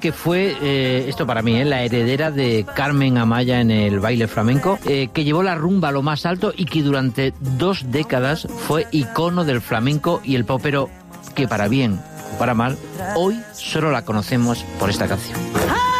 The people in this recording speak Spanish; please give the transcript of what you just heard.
que fue, esto para mí, la heredera de Carmen Amaya en el baile flamenco, que llevó la rumba a lo más alto y que durante 2 décadas fue icono del flamenco y el pop, pero que para bien o para mal, hoy solo la conocemos por esta canción.